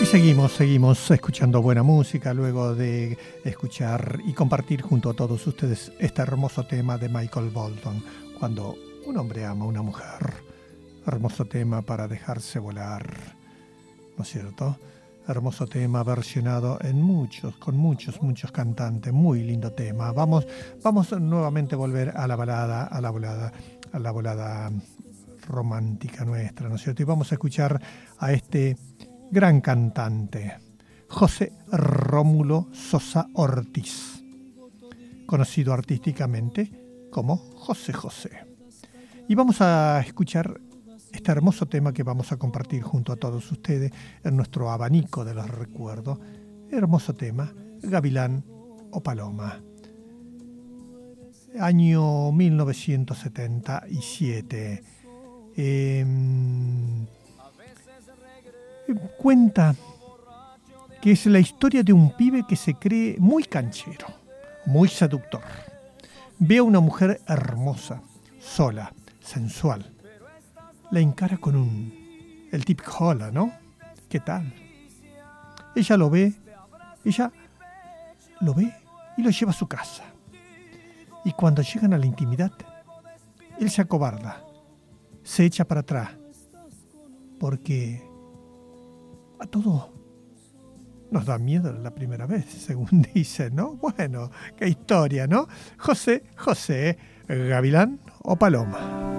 Seguimos escuchando buena música luego de escuchar y compartir junto a todos ustedes este hermoso tema de Michael Bolton, Cuando un hombre ama a una mujer. Hermoso tema para dejarse volar, ¿no es cierto? Hermoso tema versionado con muchos cantantes. Muy lindo tema. Vamos nuevamente a volver a la balada romántica nuestra, ¿no es cierto? Y vamos a escuchar a este gran cantante, José Rómulo Sosa Ortiz, conocido artísticamente como José José. Y vamos a escuchar este hermoso tema que vamos a compartir junto a todos ustedes en nuestro abanico de los recuerdos. Hermoso tema, Gavilán o Paloma. Año 1977. Cuenta que es la historia de un pibe que se cree muy canchero, muy seductor. Ve a una mujer hermosa, sola, sensual. La encara con el típico hola, ¿no? ¿Qué tal? Ella lo ve y lo lleva a su casa. Y cuando llegan a la intimidad, él se acobarda, se echa para atrás, porque a todos nos da miedo la primera vez, según dicen, ¿no? Bueno, qué historia, ¿no? José, Gavilán o Paloma.